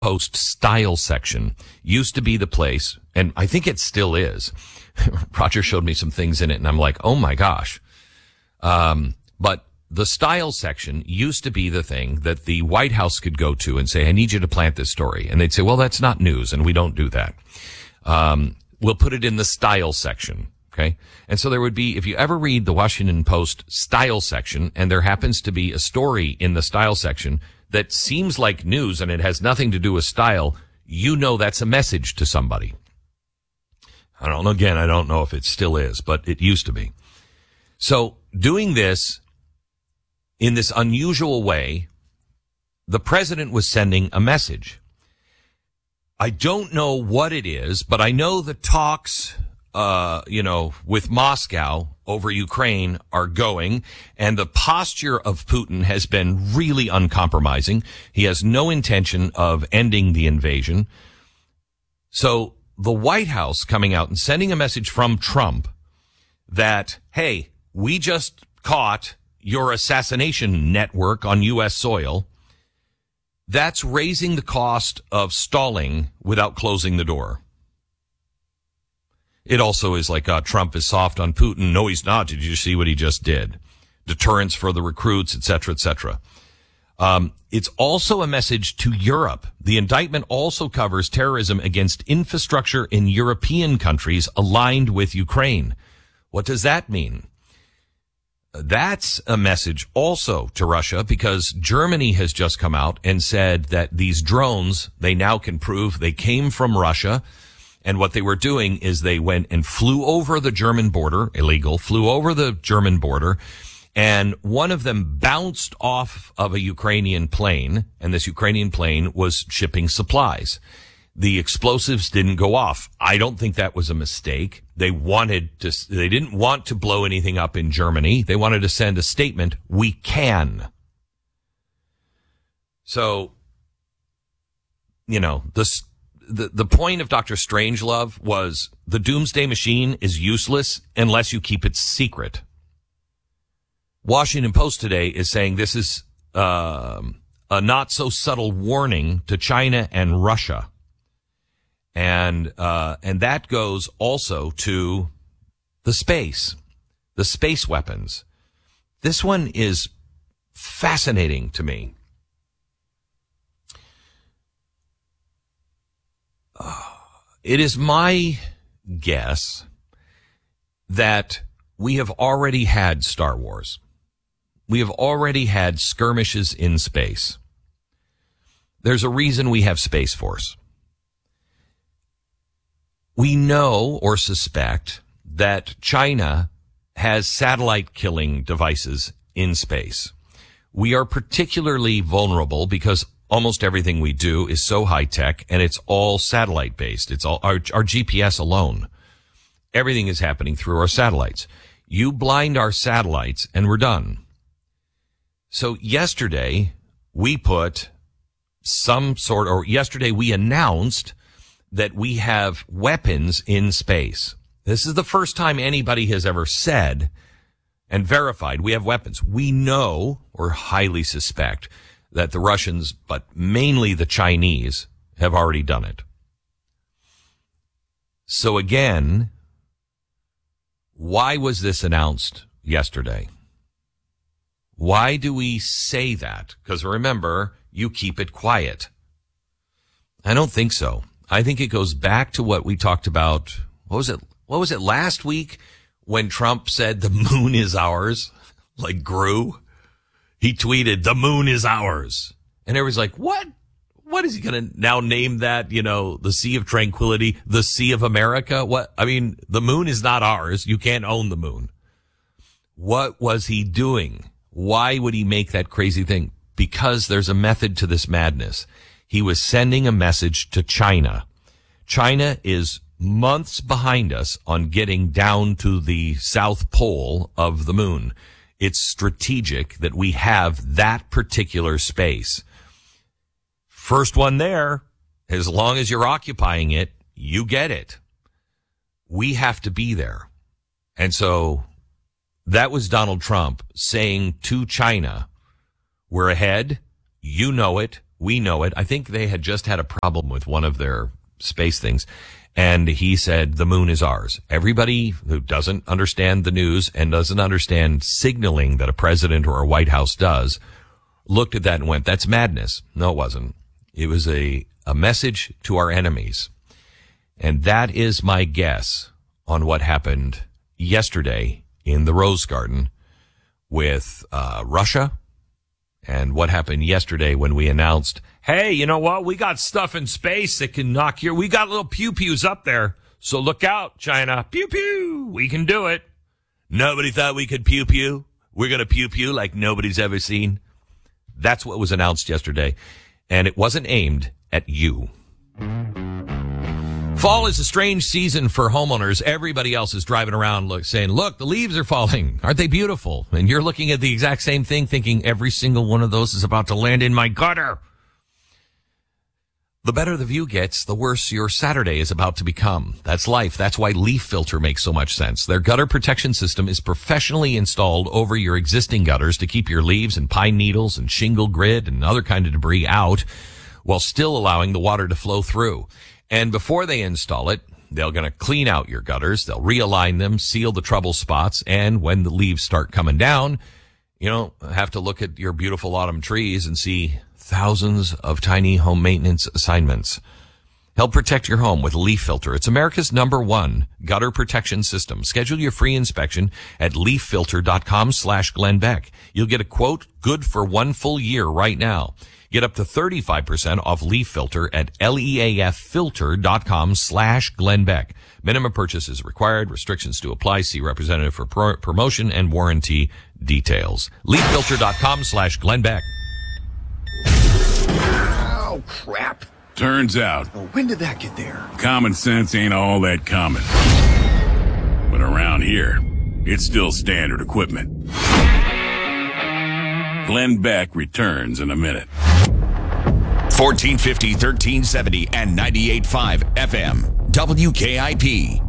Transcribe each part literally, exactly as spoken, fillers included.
Post style section used to be the place, and I think it still is. Roger showed me some things in it, and I'm like, oh my gosh. Um, but the style section used to be the thing that the White House could go to and say, I need you to plant this story. And they'd say, well, that's not news, and we don't do that. Um, we'll put it in the style section. Okay. And so there would be, if you ever read the Washington Post style section, and there happens to be a story in the style section that seems like news and it has nothing to do with style, you know that's a message to somebody. I don't know. Again, I don't know if it still is, but it used to be. So doing this in this unusual way, the president was sending a message. I don't know what it is, but I know the talks, uh, you know, with Moscow over Ukraine are going, and the posture of Putin has been really uncompromising. He has no intention of ending the invasion. So the White House coming out and sending a message from Trump that, hey, we just caught your assassination network on U S soil. That's raising the cost of stalling without closing the door. It also is like, uh, Trump is soft on Putin. No, he's not. Did you see what he just did? Deterrence for the recruits, et cetera, et cetera. Um, it's also a message to Europe. The indictment also covers terrorism against infrastructure in European countries aligned with Ukraine. What does that mean? That's a message also to Russia, because Germany has just come out and said that these drones, they now can prove they came from Russia. And what they were doing is they went and flew over the German border, illegal, flew over the German border, and one of them bounced off of a Ukrainian plane, and this Ukrainian plane was shipping supplies. The explosives didn't go off. I don't think that was a mistake. They wanted to, they didn't want to blow anything up in Germany. They wanted to send a statement, we can. So, you know, this, The, the point of Doctor Strangelove was the doomsday machine is useless unless you keep it secret. Washington Post today is saying this is um, a not so subtle warning to China and Russia. And uh, and that goes also to the space, the space weapons. This one is fascinating to me. It is my guess that we have already had Star Wars. We have already had skirmishes in space. There's a reason we have Space Force. We know or suspect that China has satellite killing devices in space. We are particularly vulnerable because almost everything we do is so high tech, and it's all satellite based. It's all our, our G P S alone. Everything is happening through our satellites. You blind our satellites and we're done. So yesterday we put some sort, or yesterday we announced that we have weapons in space. This is the first time anybody has ever said and verified we have weapons. We know, or highly suspect, that the Russians, but mainly the Chinese, have already done it. So again, why was this announced yesterday? Why do we say that? Because remember, you keep it quiet. I don't think so. I think it goes back to what we talked about. What was it? What was it last week when Trump said the moon is ours? Like grew. He tweeted, the moon is ours. And everybody's like, what? What is he going to now name that, you know, the Sea of Tranquility, the Sea of America? What? I mean, the moon is not ours. You can't own the moon. What was he doing? Why would he make that crazy thing? Because there's a method to this madness. He was sending a message to China. China is months behind us on getting down to the South Pole of the moon. It's strategic that we have that particular space. First one there, as long as you're occupying it, you get it. We have to be there. And so that was Donald Trump saying to China, we're ahead, you know it, We know it. I think they had just had a problem with one of their space things. And he said, the moon is ours. Everybody who doesn't understand the news and doesn't understand signaling that a president or a White House does looked at that and went, that's madness. No, it wasn't. It was a, a message to our enemies. And that is my guess on what happened yesterday in the Rose Garden with uh, Russia, and what happened yesterday when we announced, hey, you know what? We got stuff in space that can knock your, we got little pew-pews up there. So look out, China. Pew-pew. We can do it. Nobody thought we could pew-pew. We're going to pew-pew like nobody's ever seen. That's what was announced yesterday. And it wasn't aimed at you. Fall is a strange season for homeowners. Everybody else is driving around look, saying, look, the leaves are falling. Aren't they beautiful? And you're looking at the exact same thing, thinking every single one of those is about to land in my gutter. The better the view gets, the worse your Saturday is about to become. That's life. That's why Leaf Filter makes so much sense. Their gutter protection system is professionally installed over your existing gutters to keep your leaves and pine needles and shingle grit and other kind of debris out while still allowing the water to flow through. And before they install it, they're going to clean out your gutters. They'll realign them, seal the trouble spots. And when the leaves start coming down, you don't have to look at your beautiful autumn trees and see thousands of tiny home maintenance assignments. Help protect your home with Leaf Filter. It's America's number one gutter protection system. Schedule your free inspection at leaffilter.com slash Glenn Beck. You'll get a quote good for one full year right now. Get up to thirty-five percent off Leaf Filter at leaffilter.com slash Glenn Beck. Minimum purchase is required. Restrictions to apply. See representative for pro- promotion and warranty details. leaffilter.com slash Glenn Beck. Oh, crap. Turns out, Oh, when did that get there? common sense ain't all that common. But around here, it's still standard equipment. Glenn Beck returns in a minute. fourteen fifty, thirteen seventy, and ninety-eight point five F M. W K I P.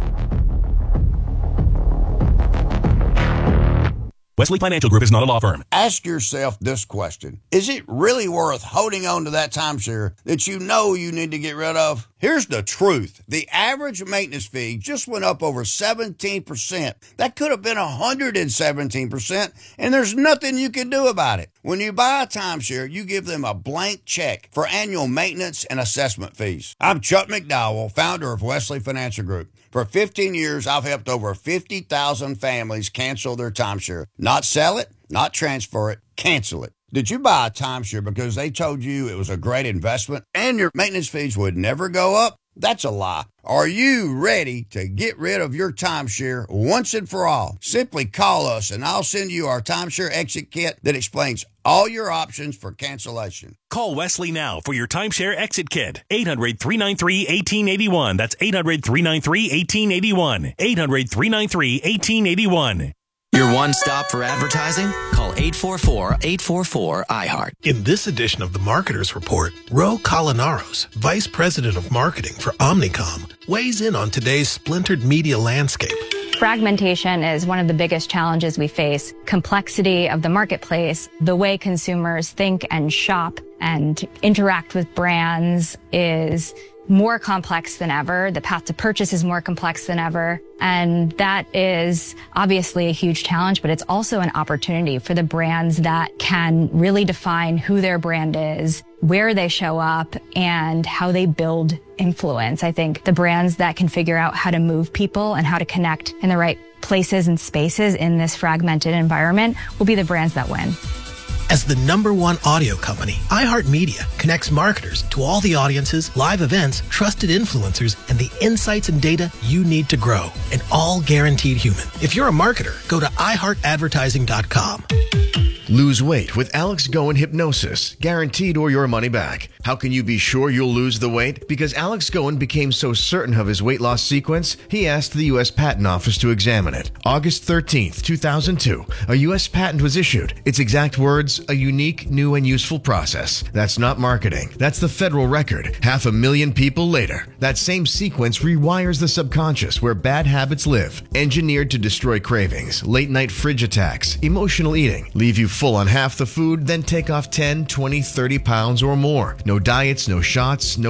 Wesley Financial Group is not a law firm. Ask yourself this question. Is it really worth holding on to that timeshare that you know you need to get rid of? Here's the truth. The average maintenance fee just went up over seventeen percent. That could have been one hundred seventeen percent, and there's nothing you can do about it. When you buy a timeshare, you give them a blank check for annual maintenance and assessment fees. I'm Chuck McDowell, founder of Wesley Financial Group. For fifteen years, I've helped over fifty thousand families cancel their timeshare. Not sell it, not transfer it, cancel it. Did you buy a timeshare because they told you it was a great investment and your maintenance fees would never go up? That's a lie. Are you ready to get rid of your timeshare once and for all? Simply call us and I'll send you our timeshare exit kit that explains all your options for cancellation. Call Wesley now for your timeshare exit kit. eight hundred, three nine three, one eight eight one. That's eight hundred, three nine three, one eight eight one. eight hundred, three nine three, one eight eight one. Your one stop for advertising? Call eight four four, eight four four, I heart. In this edition of the Marketer's Report, Ro Colinaros, Vice President of Marketing for Omnicom, weighs in on today's splintered media landscape. Fragmentation is one of the biggest challenges we face. Complexity of the marketplace, the way consumers think and shop and interact with brands is more complex than ever. The path to purchase is more complex than ever. And that is obviously a huge challenge, but it's also an opportunity for the brands that can really define who their brand is, where they show up, and how they build influence. I think the brands that can figure out how to move people and how to connect in the right places and spaces in this fragmented environment will be the brands that win. As the number one audio company, iHeartMedia connects marketers to all the audiences, live events, trusted influencers, and the insights and data you need to grow, and all guaranteed human. If you're a marketer, go to i heart advertising dot com. Lose weight with Alex Goen Hypnosis, guaranteed or your money back. How can you be sure you'll lose the weight? Because Alex Goen became so certain of his weight loss sequence, he asked the U S Patent Office to examine it. August thirteenth, two thousand two, a U S patent was issued. Its exact words, a unique, new, and useful process. That's not marketing. That's the federal record. Half a million people later, that same sequence rewires the subconscious where bad habits live. Engineered to destroy cravings, late-night fridge attacks, emotional eating, leave you full on half the food, then take off ten, twenty, thirty pounds or more. No diets, no shots, no